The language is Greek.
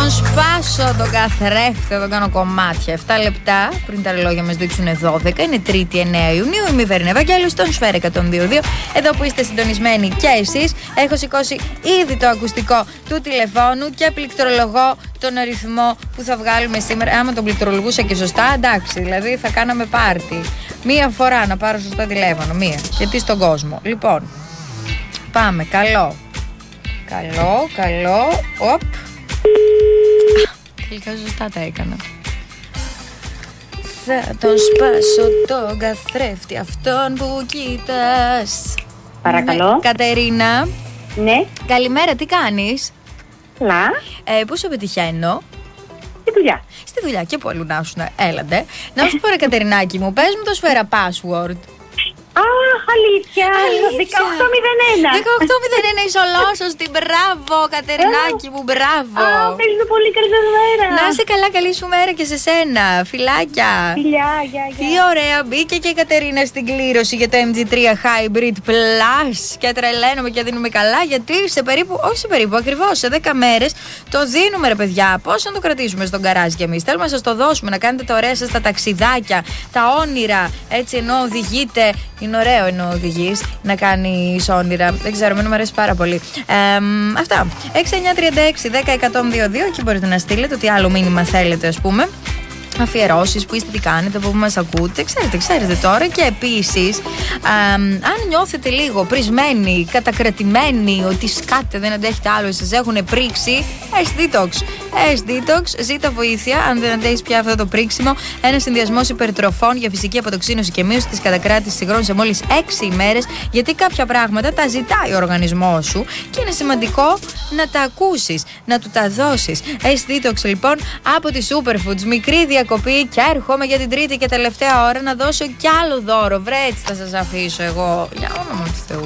τον σπάσω τον καθρέφτη, θα τον κάνω κομμάτια. 7 λεπτά πριν τα ρολόγια μας δείξουν 12. Είναι Τρίτη 9 Ιουνίου. Είμαι η Βέρνη Ευαγγέλου στον Σφαίρα 102.2. Εδώ που είστε συντονισμένοι και εσείς. Έχω σηκώσει ήδη το ακουστικό του τηλεφώνου και πληκτρολογώ τον αριθμό που θα βγάλουμε σήμερα. Άμα τον πληκτρολογούσα και σωστά, εντάξει, δηλαδή θα κάναμε πάρτι. Μία φορά να πάρω σωστά τηλέφωνο. Μία. Γιατί στον κόσμο. Λοιπόν, πάμε. Καλό. Οπ. Τελικά σωστά τα έκανα. Θα τον σπάσω τον καθρέφτη αυτόν που κοιτάς. Παρακαλώ. Ναι. Κατερίνα. Ναι. Καλημέρα, τι κάνεις? Καλά. Πού σε πετυχαίνω? Στη δουλειά. Στη δουλειά και που αλλού να σου έλατε. Να σου πω ρε Κατερινάκη μου, πες μου το Σφαίρα password. Αλήθεια. 1801. 1801 ισολόσωστη, μπράβο Κατερινάκη μου, μπράβο. Παίζετε πολύ καλή σας μέρα. Να είσαι καλά, καλή σου μέρα και σε σένα. Φιλάκια. Φιλιά, Τι ωραία, μπήκε και η Κατερίνα στην κλήρωση για το MG3 Hybrid Plus και τρελαίνομαι και δίνουμε καλά γιατί ακριβώς σε 10 μέρες το δίνουμε ρε παιδιά. Πώς να το κρατήσουμε στον γκαράζ κι εμείς? Θέλουμε να σας το δώσουμε, να κάνετε τα ωραία σας τα ταξιδάκια, τα όνειρα, έτσι ενώ οδηγείτε. Είναι ωραίο ενώ οδηγείς να κάνεις όνειρα. Δεν ξέρω, εμένα μου αρέσει πάρα πολύ. Αυτά. 6936-10-102-2. Εκεί μπορείτε να στείλετε ό,τι άλλο μήνυμα θέλετε, ας πούμε. Αφιερώσεις, που είστε, τι κάνετε, από πού μας ακούτε. Ξέρετε τώρα. Και επίσης, αν νιώθετε λίγο πρισμένοι, κατακρατημένοι, ότι σκάτε, δεν αντέχετε άλλο, σας έχουν πρίξει, S-Detox, ζήτα βοήθεια, αν δεν αντέχεις πια αυτό το πρίξιμο. Ένα συνδυασμός υπερτροφών για φυσική αποτοξίνωση και μείωση της κατακράτησης υγρών σε μόλις 6 ημέρες. Γιατί κάποια πράγματα τα ζητάει ο οργανισμός σου και είναι σημαντικό να τα ακούσεις, να του τα δώσεις. S-Detox λοιπόν από τη Superfoods, μικρή διακοπή και έρχομαι για την τρίτη και τελευταία ώρα να δώσω κι άλλο δώρο. Βρε, έτσι θα σας αφήσω εγώ. Για όνομα του Θεού.